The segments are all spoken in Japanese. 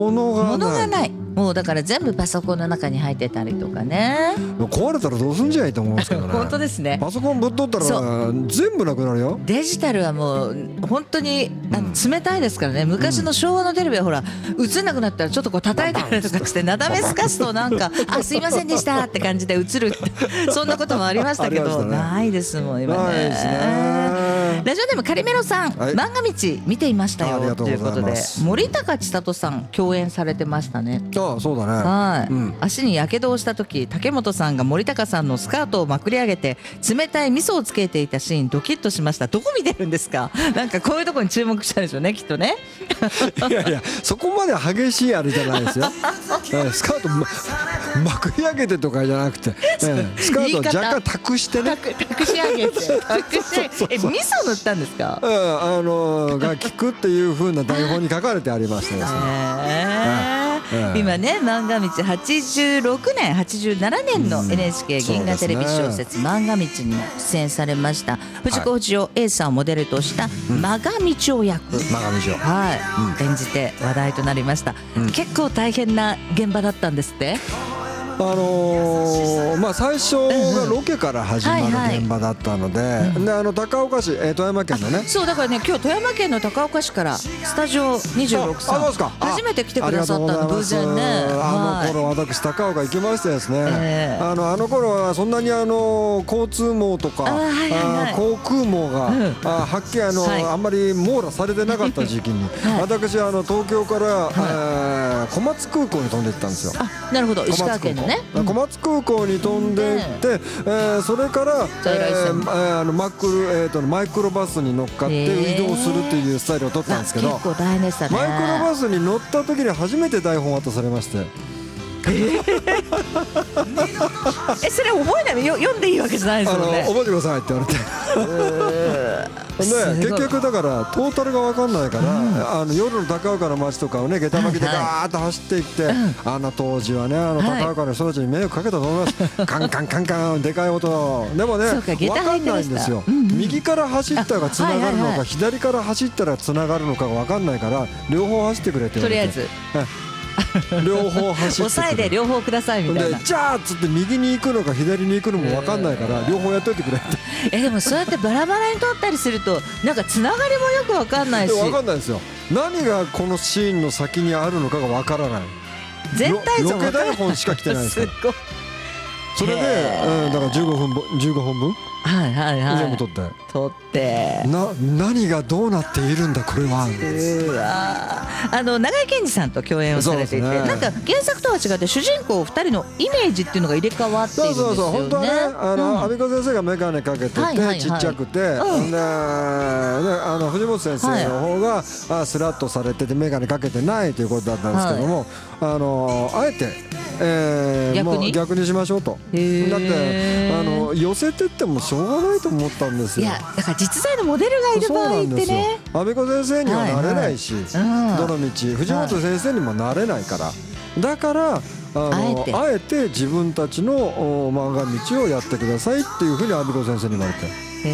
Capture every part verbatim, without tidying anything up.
物がない。 物がない。もうだから全部パソコンの中に入ってたりとかね。 壊れたらどうすんじゃいと思うんですけどね。 本当ですね。 パソコンぶっ取ったら全部なくなるよ。 デジタルはもう本当にあの冷たいですからね。昔の昭和のテレビはほら映んなくなったらちょっとこう叩いたりとかしてなだめすかすとなんかあすいませんでしたって感じで映るそんなこともありましたけど、ないですもん今ね。 ないですね。 ラジオネームカリメロさん、 はい、 漫画道見ていましたよということで、森高千里さん共演されてましたね。 ああそうだね。 はい、 うん、 足にやけどをした時、竹本さんが森高さんのスカートをまくり上げて冷たい味噌をつけていたシーンドキッとしました。どこ見てるんですか。なんかこういうところに注目したんでしょうねきっとね。 いやいやそこまで激しいあれじゃないですよ。スカート ま, まくり上げてとかじゃなくて、スカートを若干託してね。 託し上げて託しえ味噌塗ったんですか。 うん、あのが効くっていう風な台本に書かれてありましてですね。 今ね漫画道はちじゅうろくねんはちじゅうななねんの エヌエイチケー 銀河テレビ小説漫画道に出演されました藤子不二雄 A さんをモデルとしたマガミチョ役、 マガミチョ、 はい、演じて話題となりました。結構大変な現場だったんですって。 あのー、まあ最初がロケから始まる現場だったので、であの高岡市、えー、富山県のね、 そうだからね今日富山県の高岡市からスタジオにじゅうろくさん初めて来てくださったの偶然ね。 あの頃私高岡行きましてですね、えー、あのあの頃はそんなにあの交通網とか、はいはいはい、航空網が、うん、あはっきりあの、はい、あんまり網羅されてなかった時期に、はい、私あの東京から、はいえー、小松空港に飛んでいったんですよ。 あなるほど、石川県のね小松空港に飛んでいって、うんえー、それから、えー、あのマックル、えー、とマイクロバスに乗っかって移動するっていうスタイルを取ったんですけど、 結構大変でしたね。 マイクロバスに乗った時に初めて台本渡されまして。 えー、えそれ覚えないのよ読んでいいわけじゃないですよね。 あの覚えてくださいって言われてね、結局だからトータルが分かんないから、うん、あの夜の高岡の街とかをね下駄巻きでガーッと走っていって、はいはい、あの当時はねあの高岡の人たちに迷惑かけたと思います、はい、カンカンカンカンでかい音でもね分かんないんですよ、うんうん、右から走ったらつながるのか、はいはいはい、左から走ったらつながるのかが分かんないから両方走ってくれって言われて、とりあえず両方走って抑えで両方くださいみたいなでじゃあっつって右に行くのか左に行くのも分かんないから両方やっといてくれってえでもそうやってバラバラに撮ったりするとなんかつながりもよく分かんないし分かんないですよ。何がこのシーンの先にあるのかが分からない。 全体像ロケ台本しか来てないですからそれで、うん、だからじゅうごふんじゅうごほんぶんはいはいはい全部撮って撮ってな何がどうなっているんだこれは。 うわあの長井健二さんと共演をされていて、ね、なんか原作とは違って主人公ふたりのイメージっていうのが入れ替わっているんですよね。 そうそうそう本当はねあの、うん、阿ビ子先生が眼鏡かけてて、はいはいはい、ちっちゃくて、うん、であの藤本先生の方が、はい、あスラッとされてて眼鏡かけてないということだったんですけども、はい、あのあえて、えー、逆にもう逆にしましょうと。だってあの寄せてってもしょうがないと思ったんですよ。 いやだから実在のモデルがいる場合ってね阿ビ子先生にはなれないし、はいはい、どの道藤本先生にもなれないから、はい、だからあの あ, えてあえて自分たちの漫画道をやってくださいっていうふうに阿ビ子先生に言われて、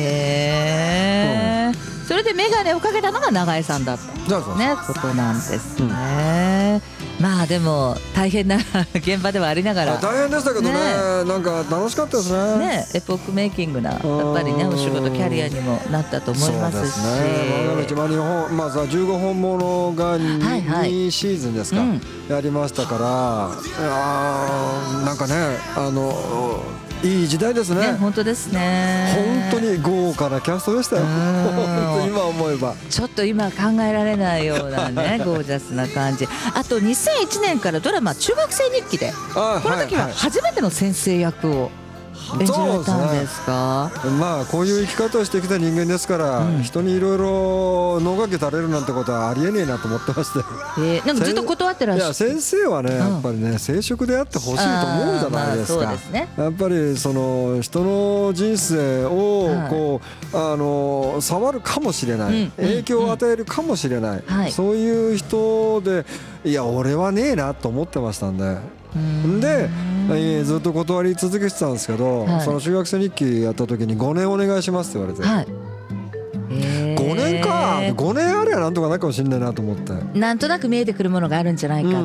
へー、うん、それで眼鏡をかけたのが永江さんだったねことなんですね、うん、まあでも大変な現場ではありながら大変でしたけど ね, ねなんか楽しかったです ね, ねエポックメイキングなやっぱりねお仕事キャリアにもなったと思いますし、 そうですね、まあ、日本、まあ、さじゅうごほんものが 2,、はいはい、にシーズンですか、うん、やりましたからあなんかねあのいい時代ですね。 本当ですね。 本当に豪華なキャストでしたよ。本当に今思えばちょっと今考えられないようなねゴージャスな感じ。あとにせんいちねんからドラマ中学生日記でこの時は初めての先生役を演じられたんですか。 そうですね、まあこういう生き方をしてきた人間ですから、うん、人にいろいろ能書き垂れるなんてことはありえねえなと思ってまして、 えー、なんかずっと断ってらっしゃる。いや先生はね、うん、やっぱりね聖職であってほしいと思うじゃないですか。 まあそうですね、 やっぱりその人の人生をこう、はい、あの触るかもしれない、うん、影響を与えるかもしれない、うん、そういう人でいや俺はねえなと思ってましたんで。で、えー、ずっと断り続けてたんですけど、はい、その中学生日記やった時にごねんお願いしますって言われて、はい、ごねん年かごねんあればなんとかなるかもしれないなと思って、 なんとなく見えてくるものがあるんじゃないか